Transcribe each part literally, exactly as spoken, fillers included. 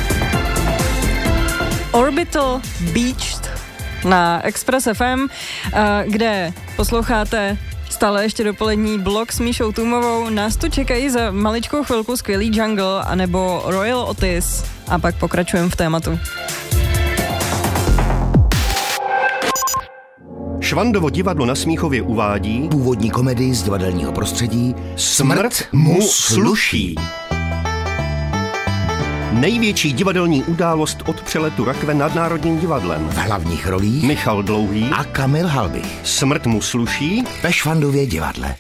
Orbital Beached na Express F M, kde posloucháte stále ještě dopolední blok s Míšou Tůmovou. Nás tu čekají za maličkou chvilku skvělý Jungle anebo Royal Otis a pak pokračujeme v tématu. Švandovo divadlo na Smíchově uvádí původní komedii z divadelního prostředí Smrt mu sluší. Největší divadelní událost od přeletu rakve nad Národním divadlem. V hlavních rolích Michal Dlouhý a Kamil Halbich. Smrt mu sluší ve Švandově divadle.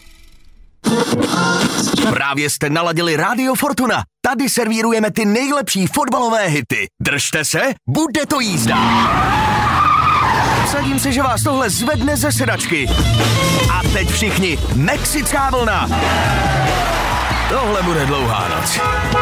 Právě jste naladili Rádio Fortuna. Tady servírujeme ty nejlepší fotbalové hity. Držte se, bude to jízda. Vsadím se, že vás tohle zvedne ze sedačky. A teď všichni, mexická vlna. Tohle bude dlouhá noc.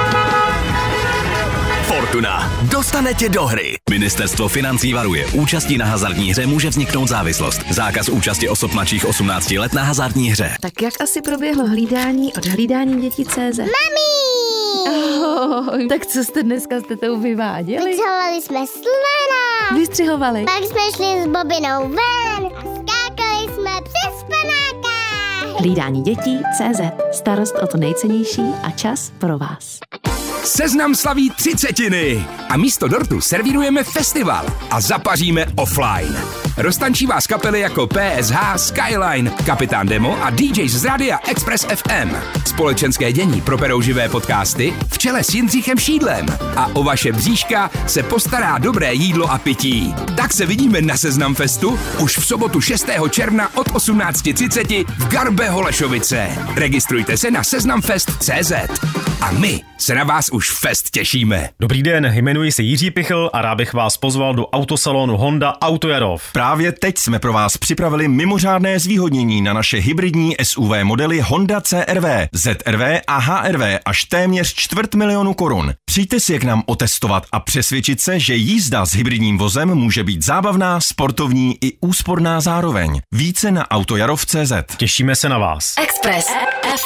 Fortuna. Dostane tě do hry. Ministerstvo financí varuje. Účastí na hazardní hře může vzniknout závislost. Zákaz účasti osob mladších osmnácti let na hazardní hře. Tak jak asi proběhlo hlídání od hlídání dětí tečka cé zet? Mami! Oh, tak co jste dneska s tetou vyváděli? Vyčahovali jsme slona. Vystřihovali. Pak jsme šli s Bobinou ven a skákali jsme přes panáka. Hlídání dětí tečka cé zet. Starost o to nejcennější a čas pro vás. Seznam slaví třicetiny a místo dortu servírujeme festival a zapaříme offline. Roztančí vás kapely jako P S H, Skyline, Kapitán Demo a D Js z rádia Express F M. Společenské dění properou živé podcasty v čele s Jindřichem Šídlem a o vaše bříška se postará dobré jídlo a pití. Tak se vidíme na Seznam Festu už v sobotu šestého června od osmnáct třicet v Garbe Holešovice. Registrujte se na seznamfest tečka cé zet. A my se na vás už fest těšíme. Dobrý den, jmenuji se Jiří Pichl a rád bych vás pozval do autosalonu Honda Autojarov. Právě teď jsme pro vás připravili mimořádné zvýhodnění na naše hybridní S U V modely Honda C R V, Z R V a H R V až téměř čtvrt milionu korun. Přijďte si je k nám otestovat a přesvědčit se, že jízda s hybridním vozem může být zábavná, sportovní i úsporná zároveň. Více na autojarov tečka cé zet. Těšíme se na vás. Express F